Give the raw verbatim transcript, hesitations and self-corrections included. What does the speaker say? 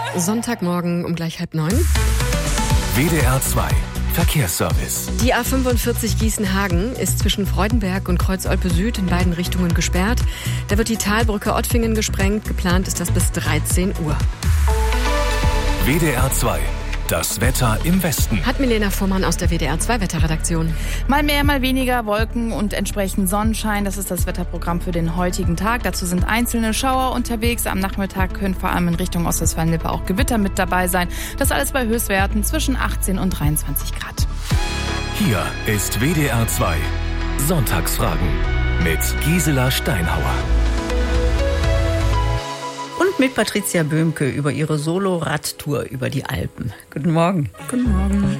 Sonntagmorgen um gleich halb neun. W D R zwei Verkehrsservice. Die A fünfundvierzig Gießen-Hagen ist zwischen Freudenberg und Kreuz-Olpe Süd in beiden Richtungen gesperrt. Da wird die Talbrücke Ottfingen gesprengt. Geplant ist das bis dreizehn Uhr. W D R zwei. Das Wetter im Westen. Hat Milena Fuhrmann aus der W D R zwei Wetterredaktion. Mal mehr, mal weniger Wolken und entsprechend Sonnenschein. Das ist das Wetterprogramm für den heutigen Tag. Dazu sind einzelne Schauer unterwegs. Am Nachmittag können vor allem in Richtung Ostwestfalen-Lippe auch Gewitter mit dabei sein. Das alles bei Höchstwerten zwischen achtzehn und dreiundzwanzig Grad. Hier ist W D R zwei Sonntagsfragen mit Gisela Steinhauer. Und mit Patricia Böhmke über ihre Solo-Radtour über die Alpen. Guten Morgen. Guten Morgen.